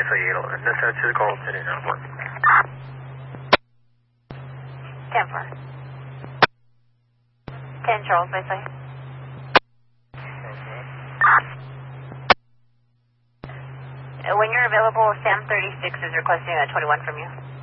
X-ray 811. Necessary physical sitting airport. 10-4. 10 Charles, X-ray. When you're available, Sam 36 is requesting a 21 from you.